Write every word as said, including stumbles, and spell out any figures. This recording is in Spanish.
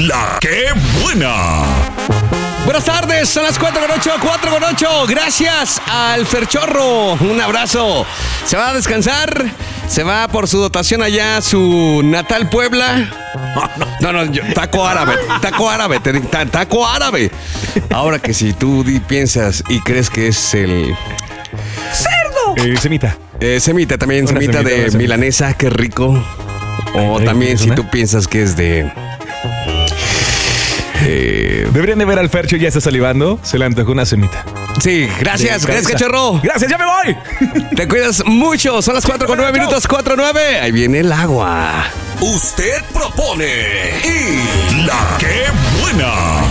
La que buena. Buenas tardes, son las cuatro con ocho, cuatro con ocho. Gracias al Ferchorro. Un abrazo. Se va a descansar. Se va por su dotación allá a su natal Puebla. No, no, yo, taco árabe. Taco árabe. Te, ta, taco árabe. Ahora que si tú di, piensas y crees que es el... ¡Cerdo! Eh, semita. Eh, semita también, Una semita, semita, de una semita. milanesa, qué rico. O Ay, también si ¿una? tú piensas que es de... Eh, Deberían de ver al Fercho, ya está salivando. Se le antojó una semita. sí, gracias, De gracias, cabeza. cachorro. Gracias, ya me voy. Te cuidas mucho. Son las cuatro con nueve minutos, cuatro nueve. Ahí viene el agua. Usted propone y la que buena.